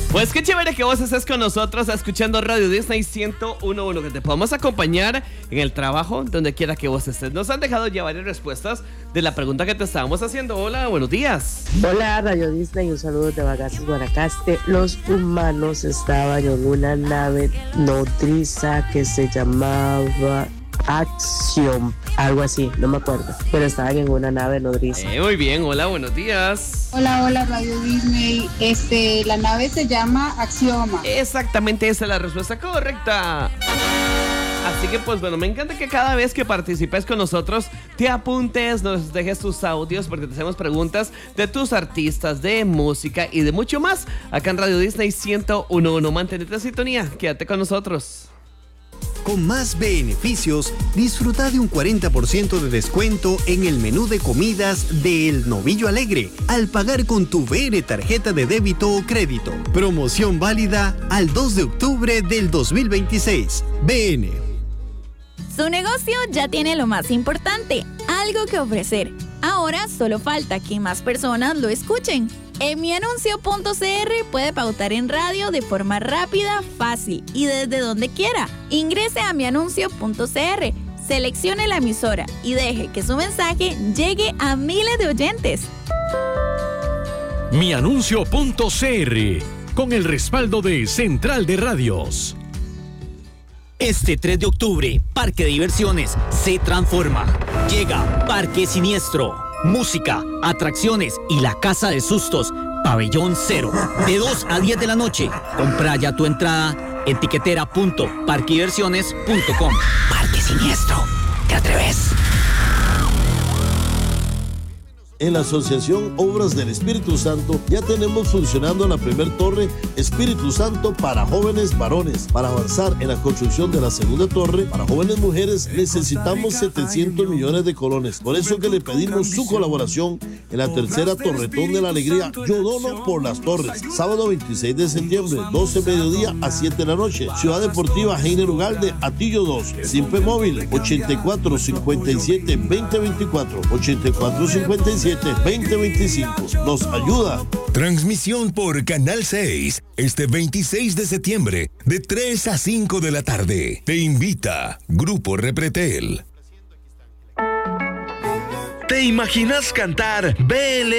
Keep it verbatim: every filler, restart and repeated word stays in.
Pues qué chévere que vos estés con nosotros escuchando Radio Disney ciento uno punto uno, que te podamos acompañar en el trabajo, donde quiera que vos estés. Nos han dejado ya varias respuestas de la pregunta que te estábamos haciendo. Hola, buenos días. Hola, Radio Disney, un saludo de Bagaces, Guanacaste. Los humanos estaban en una nave nodriza que se llamaba Acción, algo así, no me acuerdo, pero estaban en una nave nodriza. Eh, muy bien, hola, buenos días. Hola, hola, Radio Disney. Este, la nave se llama Axioma. Exactamente, esa es la respuesta correcta. Así que pues bueno, me encanta que cada vez que participes con nosotros te apuntes, nos dejes tus audios, porque te hacemos preguntas de tus artistas, de música y de mucho más acá en Radio Disney ciento uno punto uno. Mantente en sintonía, quédate con nosotros. Con más beneficios, disfruta de un cuarenta por ciento de descuento en el menú de comidas de El Novillo Alegre al pagar con tu B N tarjeta de débito o crédito. Promoción válida al dos de octubre del dos mil veintiséis. B N. Su negocio ya tiene lo más importante, algo que ofrecer. Ahora solo falta que más personas lo escuchen. En mianuncio punto c r puede pautar en radio de forma rápida, fácil y desde donde quiera. Ingrese a mianuncio punto c r, seleccione la emisora y deje que su mensaje llegue a miles de oyentes. mianuncio punto c r, con el respaldo de Central de Radios. Este tres de octubre, Parque de Diversiones se transforma. Llega Parque Siniestro. Música, atracciones y la Casa de Sustos, Pabellón Cero, de dos a diez de la noche. Compra ya tu entrada en tiquetera punto parque diversiones punto com. Parque Siniestro, ¿te atreves? En la Asociación Obras del Espíritu Santo ya tenemos funcionando la primer torre Espíritu Santo para jóvenes varones. Para avanzar en la construcción de la segunda torre para jóvenes mujeres necesitamos setecientos millones de colones. Por eso que le pedimos su colaboración en la tercera Torretón de la Alegría. Yo dono por las torres. Sábado veintiséis de septiembre, doce mediodía a siete de la noche. Ciudad Deportiva Heiner Ugalde, Atillo dos. Simpe Móvil, ochenta y cuatro cincuenta y siete veinte veinticuatro. ochenta y cuatro cincuenta y siete veinte veinticinco. Nos ayuda. Transmisión por Canal seis este veintiséis de septiembre de tres a cinco de la tarde. Te invita Grupo Repretel. ¿Te imaginas cantar B L